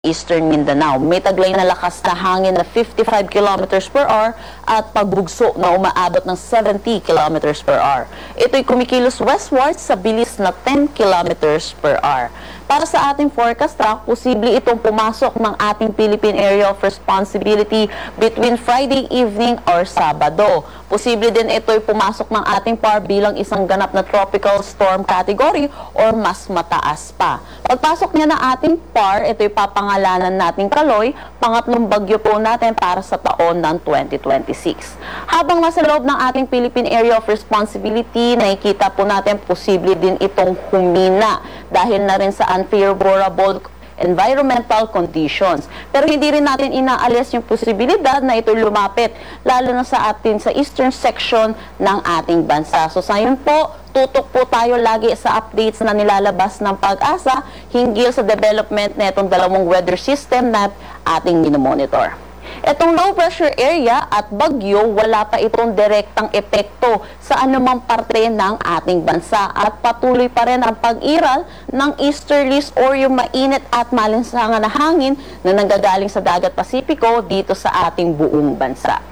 Eastern Mindanao. May taglay na lakas na hangin na 55 kilometers per hour at pagbugso na umaabot ng 70 kilometers per hour. Ito'y kumikilos westward sa bilis na 10 kilometers per hour. Para sa ating forecast track, posible itong pumasok ng ating Philippine Area of Responsibility between Friday evening or Sabado. Posible din ito'y pumasok ng ating PAR bilang isang ganap na tropical storm category or mas mataas pa. Pagpasok niya ng ating PAR, ito'y papangalanan nating Kaloy, pangatlong bagyo po natin para sa taon ng 2026. Habang nasa loob ng ating Philippine Area of Responsibility, nakikita po natin posible din itong humina dahil na rin sa unfavorable environmental conditions. Pero hindi rin natin inaalis yung posibilidad na ito lumapit, lalo na sa atin sa eastern section ng ating bansa. So sa yun po, tutok po tayo lagi sa updates na nilalabas ng Pag-asa hinggil sa development na itong dalawang weather system na ating minomonitor. Itong low pressure area at bagyo, wala pa itong direktang epekto sa anumang parte ng ating bansa at patuloy pa rin ang pag-iral ng easterlies or yung mainit at malinsangan na hangin na nanggagaling sa dagat Pasipiko dito sa ating buong bansa.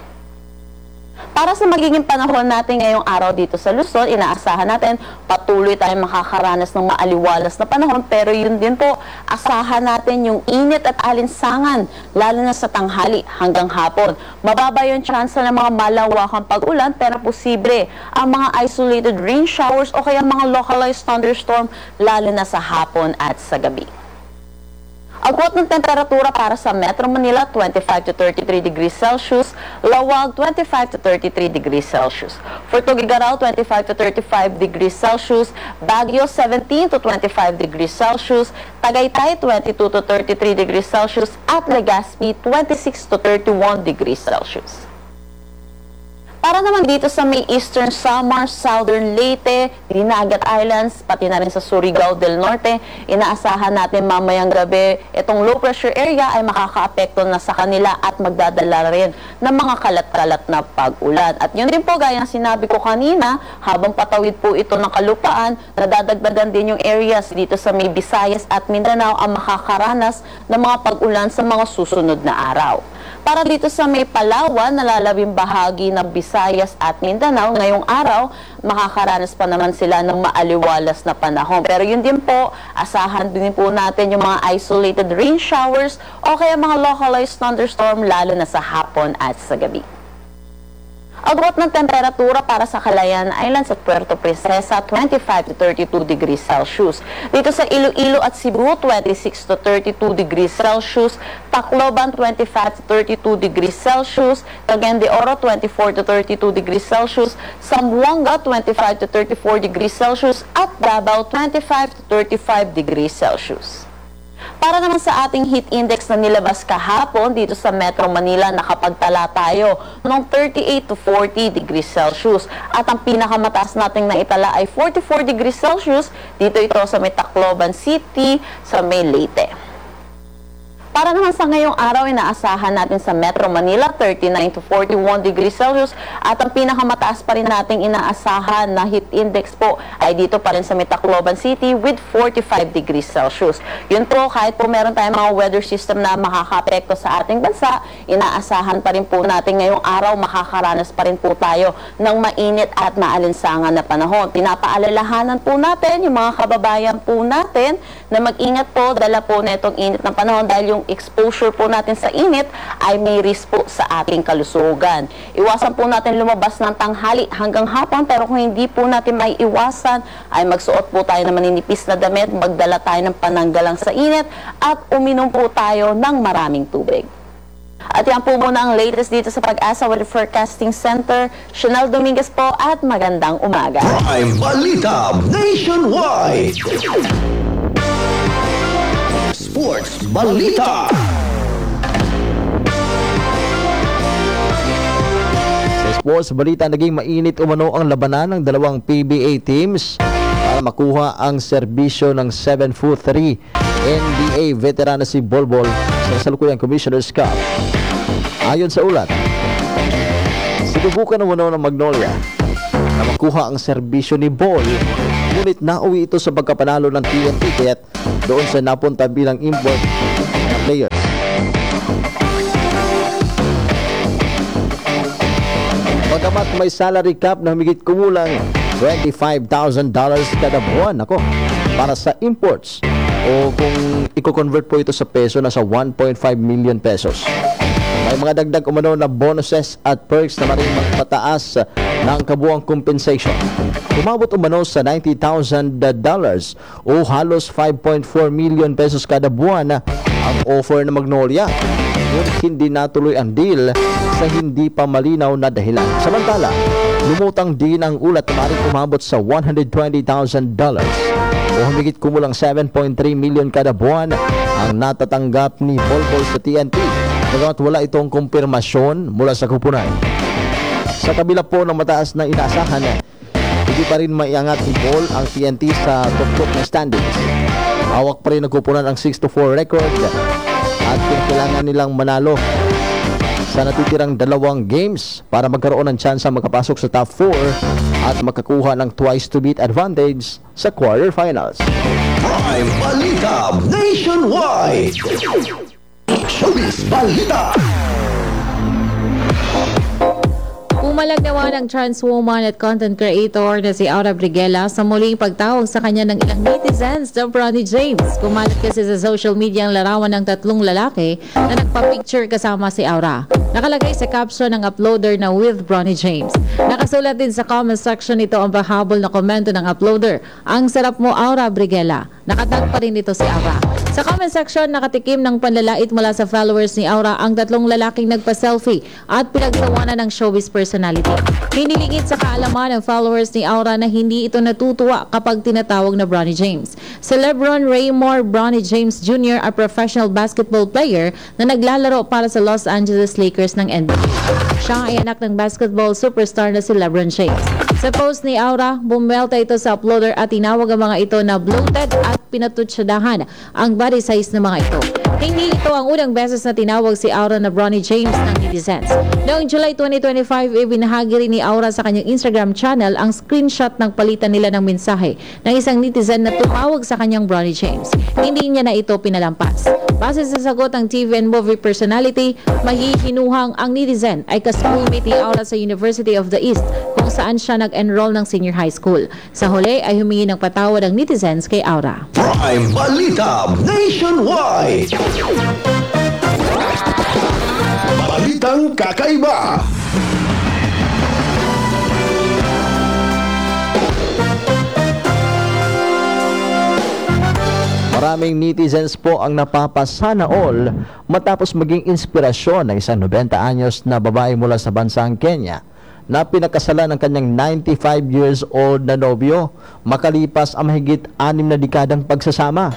Para sa magiging panahon natin ngayong araw dito sa Luzon, inaasahan natin patuloy tayong makakaranas ng maaliwalas na panahon, pero yun din po, asahan natin yung init at alinsangan, lalo na sa tanghali hanggang hapon. Mababa yung chance ng mga malawakang pag-ulan, pero posible ang mga isolated rain showers o kaya mga localized thunderstorm, lalo na sa hapon at sa gabi. Agwat ng temperatura para sa Metro Manila, 25 to 33 degrees Celsius. Lawag, 25 to 33 degrees Celsius. For Tuguegarao, 25 to 35 degrees Celsius. Baguio, 17 to 25 degrees Celsius. Tagaytay, 22 to 33 degrees Celsius. At Legazpi, 26 to 31 degrees Celsius. Para naman dito sa may Eastern Samar, Southern Leyte, Dinagat Islands, pati na rin sa Surigao del Norte, inaasahan natin mamayang gabi itong low pressure area ay makakaapekto na sa kanila at magdadala rin ng mga kalat-kalat na pag-ulan. At yun din po, gaya ng sinabi ko kanina, habang patawid po ito ng kalupaan, nadadagdagan din yung areas dito sa may Visayas at Mindanao ang makakaranas ng mga pag-ulan sa mga susunod na araw. Para dito sa may Palawan, nalalabing bahagi ng Visayas at Mindanao, ngayong araw, makakaranas pa naman sila ng maaliwalas na panahon. Pero yun din po, asahan din po natin yung mga isolated rain showers o kaya mga localized thunderstorm, lalo na sa hapon at sa gabi. Agwat ng temperatura para sa Calayan Islands at Puerto Princesa, 25 to 32 degrees Celsius. Dito sa Iloilo at Cebu, 26 to 32 degrees Celsius. Tacloban, 25 to 32 degrees Celsius. Cagayan de Oro, 24 to 32 degrees Celsius. Zamboanga, 25 to 34 degrees Celsius. At Davao, 25 to 35 degrees Celsius. Para naman sa ating heat index na nilabas kahapon dito sa Metro Manila, nakapagtala tayo ng 38 to 40 degrees Celsius. At ang pinakamataas nating naitala ay 44 degrees Celsius. Dito ito sa may Tacloban City, sa may Leyte. Para naman sa ngayong araw, inaasahan natin sa Metro Manila, 39 to 41 degrees Celsius. At ang pinakamataas pa rin nating inaasahan na heat index po ay dito pa rin sa may Tacloban City with 45 degrees Celsius. Yun po, kahit po meron tayong mga weather system na makaka-apekto sa ating bansa, inaasahan pa rin po natin ngayong araw, makakaranas pa rin po tayo ng mainit at maalinsangan na panahon. Pinapaalalahanan po natin yung mga kababayan po natin na mag-ingat po, dala po na itong init ng panahon dahil yung exposure po natin sa init ay may risk po sa ating kalusugan. Iwasan po natin lumabas ng tanghali hanggang hapon, pero kung hindi po natin may iwasan, ay magsuot po tayo ng maninipis na damit, magdala tayo ng pananggalang sa init, at uminom po tayo ng maraming tubig. At yan po muna ang latest dito sa Pag-asa Weather Forecasting Center. Chanel Dominguez po at magandang umaga. Prime Balita Nationwide. Sports Balita. Sa Sports Balita, naging mainit umano ang labanan ng dalawang PBA teams para makuha ang serbisyo ng 7'3" NBA veteran na si Bolbol sa kasalukuyang Commissioner's Cup. Ayon sa ulat, sinubukan umano ng Magnolia na makuha ang serbisyo ni Bol, ngunit nauwi ito sa pagkapanalo ng TNT, kaya't doon sa napunta bilang import na players. Bagamat may salary cap na humigit kumulang $25,000 kada buwan ako para sa imports o kung i-convert po ito sa peso nasa 1.5 million pesos. May mga dagdag umano na bonuses at perks na maring magpataas ng kabuang compensation. Umabot umano sa $90,000 o halos 5.4 million pesos kada buwan ang offer ng Magnolia. Ngunit hindi natuloy ang deal sa hindi pa malinaw na dahilan. Samantala, lumutang din ang ulat na maring umabot sa $120,000 o humigit kumulang 7.3 million kada buwan ang natatanggap ni Volvo sa TNT. Bagamat wala itong kumpirmasyon mula sa kupunan. Sa kabila po ng mataas na inaasahan, hindi pa rin maiangat ni Paul ang TNT sa tuktok na standings. Hawak pa rin ng kupunan ang 6-4 record at kailangan nilang manalo sa natitirang 2 games para magkaroon ng tsansa makapasok sa top 4 at makakuha ng twice to beat advantage sa quarterfinals. Prime Balita Nationwide. Showbiz Balita. Pumalag naman ang trans woman at content creator na si Aura Briguela sa muling pagtawag sa kanya ng ilang netizens na Bronny James. Kumalat kasi sa social media ang larawan ng 3 lalaki na nagpa-picture kasama si Aura. Nakalagay sa caption ng uploader na with Bronny James. Nakasulat din sa comment section nito ang pahabol na komento ng uploader. Ang sarap mo, Aura Briguela. Nakatag pa rin ito si Aura. Sa comment section, nakatikim ng panlalait mula sa followers ni Aura ang 3 lalaking nagpa-selfie at pinagtawanan ng showbiz personality. Hinilingit sa kaalaman ng followers ni Aura na hindi ito natutuwa kapag tinatawag na Bronny James. Si LeBron Raymore Bronny James Jr. ay professional basketball player na naglalaro para sa Los Angeles Lakers ng NBA. Siya ay anak ng basketball superstar na si LeBron James. Sa post ni Aura, bumelta ito sa uploader at tinawag ang mga ito na bloated at pinatutsadahan ang body size ng mga ito. Hindi ito ang unang beses na tinawag si Aura na Bronny James ng netizens. Noong July 2025, ibinahagi rin ni Aura sa kanyang Instagram channel ang screenshot ng palitan nila ng mensahe ng isang netizen na tumawag sa kanyang Bronny James. Hindi niya na ito pinalampas. Base sa sagot ng TV and movie personality, mahihinuhang ang netizen ay ka-schoolmate ni Aura sa University of the East kung saan siya nag-enroll ng senior high school. Sa huli ay humingi ng patawad ang netizens kay Aura. Prime Balita Nationwide. Balitang kakaiba. Maraming netizens po ang napapasana all matapos maging inspirasyon ng isang 90 anyos na babae mula sa bansang Kenya na pinakasalan ng kanyang 95 years old na nobyo makalipas ang mahigit 6 na dekadang pagsasama.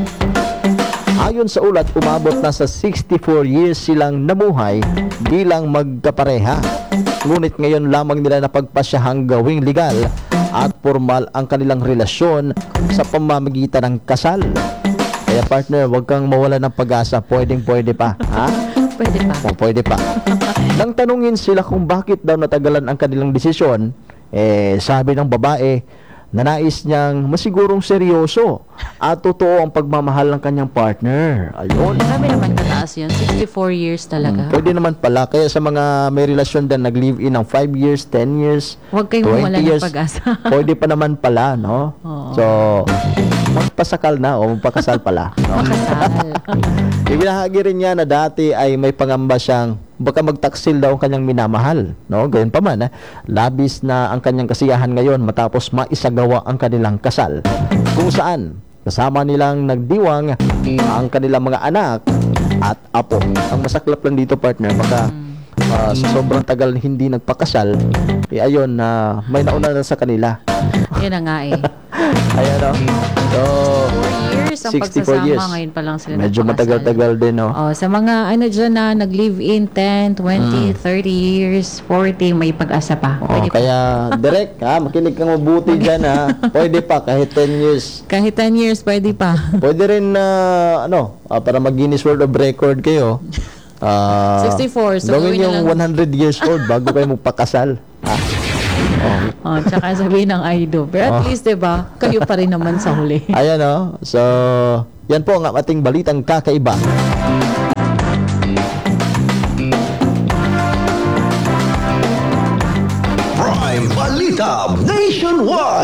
Ayon sa ulat, umabot na sa 64 years silang namuhay bilang magkapareha. Ngunit ngayon lamang nila napagpasyahang gawing legal at formal ang kanilang relasyon sa pamamagitan ng kasal. Kaya partner, huwag kang mawala ng pag-asa. Pwede pa. Ha? Pwede pa. O, pwede pa. Nang tanungin sila kung bakit daw natagalan ang kanilang desisyon, sabi ng babae, na nais niyang masigurong seryoso at totoo ang pagmamahal ng kanyang partner. Ayun. Grabe naman kataas yun. 64 years talaga. Pwede naman pala. Kaya sa mga may relasyon din nag-live-in ng 5 years, 10 years, Huwag kayong 20 mawala ng years, pag-asa. pwede pa naman pala, no? Oo. So, magpasakal na o magpakasal pala. No? Makasal. Ibinahagi rin niya na dati ay may pangamba siyang baka magtaksil daw ang kanyang minamahal. No? Gayon pa man, labis na ang kanyang kasiyahan ngayon matapos maisagawa ang kanilang kasal. Kung saan, kasama nilang nagdiwang ang kanilang mga anak at apo. Ang masaklap lang dito, partner, baka sa sobrang tagal hindi nagpakasal, ayun, may nauna na sa kanila. Yun na nga eh. Ayan, no? So, 4 years ang 64 pagsasama. years. Ngayon pa lang sila Medyo nagpakasal. matagal-tagal din, no? Oh, sa mga ano dyan na nag-live-in 10, 20, 30 years, 40, may pag-asa pa. Oh, Pwede pa. kaya direct makinig kang mabuti dyan Pwede pa kahit 10 years. Kahit 10 years, pwede pa. Pwede rin para mag-Guinness World of Record kayo. 64, so gawin gawin na yung lang. 100 years old bago kayo magpakasal. Oh, tsaka sabihin ng Aido. Pero at least, diba, kayo pa rin naman sa huli. Ayan, no? So, yan po ang ating balitang kakaiba.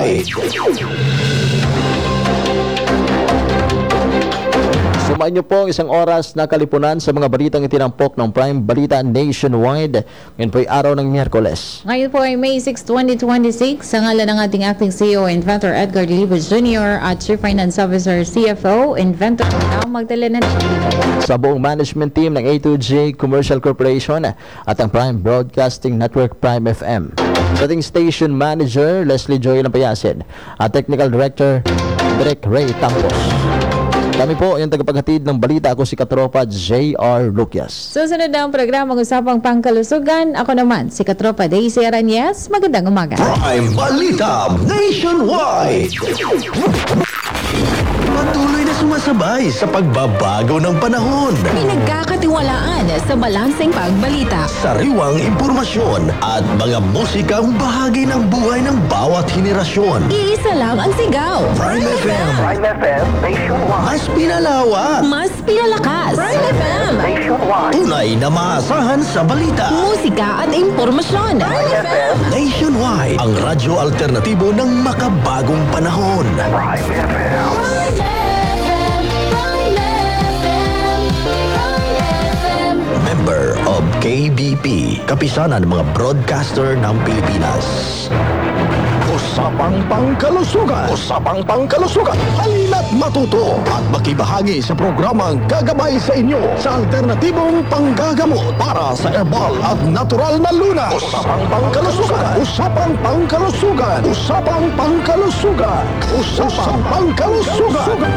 Sumain niyo po ang isang oras na kalipunan sa mga balitang itinampok ng Prime Balita Nationwide. Ngayon po ay araw ng Miyerkules. Ngayon po ay May 6, 2026. Sa ngalan ng ating acting CEO, Inventor Edgar Dilibo Jr. at Chief Finance Officer, CFO, Inventor Magdalena. Sa buong management team ng A2J Commercial Corporation at ang Prime Broadcasting Network Prime FM. Sa ating Station Manager, Leslie Joy Lampayasin at Technical Director, Derek Ray Tampos. Kami po yung tagapaghatid ng balita. Ako si Katropa J.R. Lucias. Susunod na ang programang Usapang Pangkalusugan. Ako naman, si Katropa Daisy Aranyes. Magandang umaga. Prime Balita Nationwide. Patuloy na sumasabay sa pagbabago ng panahon. Pinagkakatiwalaan sa balanseng pagbalita. Sariwang impormasyon at mga musikang bahagi ng buhay ng bawat henerasyon. Iisa lang ang sigaw. Prime FM. Prime FM Nationwide. Mas pinalawak. Mas pinalakas. Prime FM. Nationwide. Tunay na maasahan sa balita. Musika at impormasyon. Prime FM. Nationwide. Ang radyo alternatibo ng makabagong panahon. Prime FM. Member of KBP, kapisanan ng mga broadcaster ng Pilipinas. Usapang Pangkalusugan. Usapang Pangkalusugan. Halina't matuto at makibahagi sa programang gagabay sa inyo sa alternatibong panggagamot para sa herbal at natural na lunas. Usapang Pangkalusugan. Usapang Pangkalusugan. Usapang Pangkalusugan. Usapang Pangkalusugan.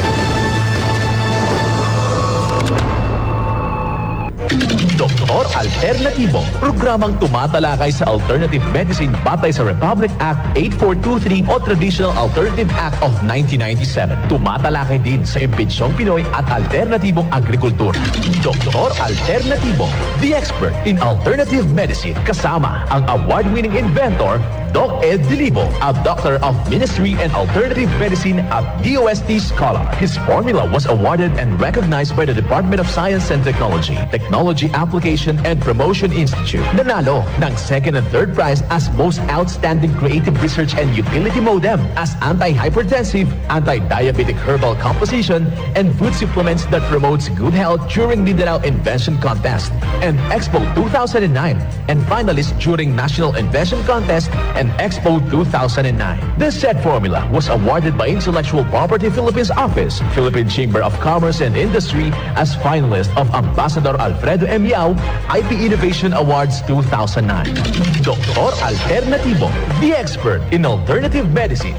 Doktor Alternatibo, programang tumatalakay sa alternative medicine batay sa Republic Act 8423 o Traditional Alternative Act of 1997. Tumatalakay din sa impinsyong Pinoy at alternatibong agrikultura. Doktor Alternatibo, the expert in alternative medicine, kasama ang award-winning inventor Doc Ed Dilibo, a doctor of ministry and alternative medicine at DOST scholar. His formula was awarded and recognized by the Department of Science and Technology, Technology Application and Promotion Institute. Nanalo ng second and third prize as most outstanding creative research and utility modem as anti-hypertensive, anti-diabetic herbal composition, and food supplements that promotes good health during Mindanao Invention Contest and Expo 2009, and finalist during National Invention Contest and Expo 2009. This said formula was awarded by Intellectual Property Philippines Office, Philippine Chamber of Commerce and Industry as finalist of Ambassador Alfredo M. Yao IP Innovation Awards 2009. Doktor Alternatibo, the expert in alternative medicine.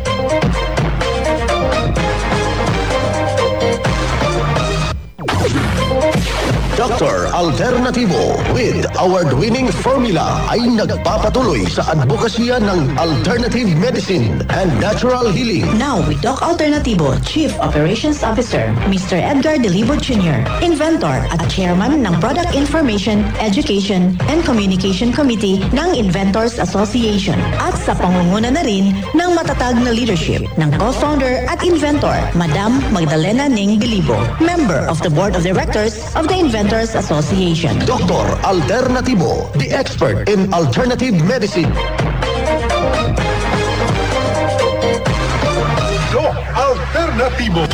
Dr. Alternativo with award-winning formula ay nagpapatuloy sa advokasya ng alternative medicine and natural healing. Now with Doc Alternativo, Chief Operations Officer, Mr. Edgar Dilibo Jr., Inventor at Chairman ng Product Information, Education, and Communication Committee ng Inventors Association at sa pangunguna na rin ng matatag na leadership ng co-founder at inventor, Madam Magdalena Ning Dilibo, member of the Board of Directors of the Inventors Association. Dr. Alternativo, the expert in alternative medicine. Doc Alternativo.